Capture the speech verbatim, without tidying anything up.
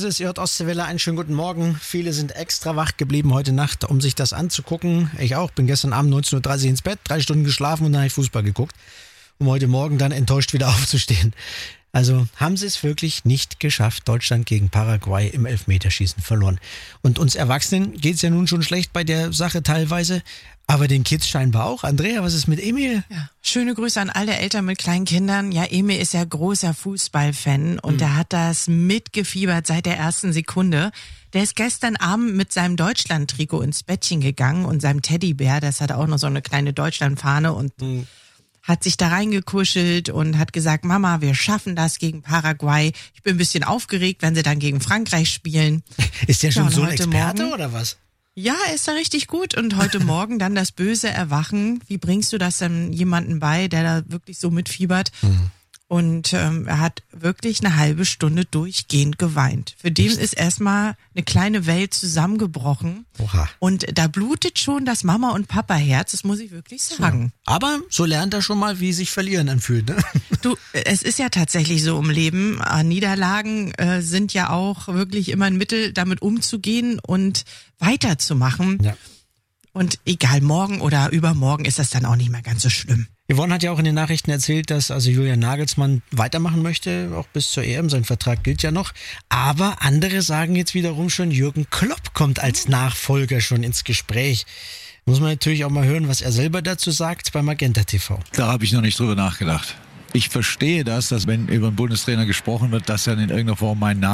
ist J. Ostseewelle, einen schönen guten Morgen. Viele sind extra wach geblieben heute Nacht, um sich das anzugucken. Ich auch, bin gestern Abend neunzehn Uhr dreißig ins Bett, drei Stunden geschlafen und dann habe ich Fußball geguckt, um heute Morgen dann enttäuscht wieder aufzustehen. Also haben sie es wirklich nicht geschafft, Deutschland gegen Paraguay im Elfmeterschießen verloren. Und uns Erwachsenen geht es ja nun schon schlecht bei der Sache teilweise, aber den Kids scheinbar auch. Andrea, was ist mit Emil? Ja, schöne Grüße an alle Eltern mit kleinen Kindern. Ja, Emil ist ja großer Fußballfan und mhm. der hat das mitgefiebert seit der ersten Sekunde. Der ist gestern Abend mit seinem Deutschland-Trikot ins Bettchen gegangen und seinem Teddybär, das hat auch noch so eine kleine Deutschland-Fahne und mhm. hat sich da reingekuschelt und hat gesagt, Mama, wir schaffen das gegen Paraguay. Ich bin ein bisschen aufgeregt, wenn sie dann gegen Frankreich spielen. Ist der schon ja, so ein Experte morgen, oder was? Ja, er ist da richtig gut und heute Morgen dann das böse Erwachen. Wie bringst du das dann jemandem bei, der da wirklich so mitfiebert? Mhm. Und ähm, er hat wirklich eine halbe Stunde durchgehend geweint. Für den ist erstmal eine kleine Welt zusammengebrochen. Oha. Und da blutet schon das Mama- und Papa-Herz, das muss ich wirklich sagen. Ja. Aber so lernt er schon mal, wie sich Verlieren anfühlt, ne? Du, es ist ja tatsächlich so im Leben. Niederlagen äh, sind ja auch wirklich immer ein Mittel, damit umzugehen und weiterzumachen. Ja. Und egal, morgen oder übermorgen ist das dann auch nicht mehr ganz so schlimm. Yvonne hat ja auch in den Nachrichten erzählt, dass also Julian Nagelsmann weitermachen möchte, auch bis zur E M. Sein Vertrag gilt ja noch. Aber andere sagen jetzt wiederum schon, Jürgen Klopp kommt als Nachfolger schon ins Gespräch. Muss man natürlich auch mal hören, was er selber dazu sagt bei Magenta T V. Da habe ich noch nicht drüber nachgedacht. Ich verstehe das, dass wenn über einen Bundestrainer gesprochen wird, dass er in irgendeiner Form meinen Namen